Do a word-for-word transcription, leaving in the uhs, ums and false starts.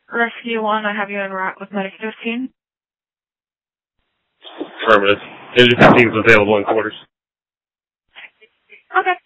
Rescue one, I have you en route with Medic fifteen. Affirmative. Engine fifteen is available in quarters. Okay.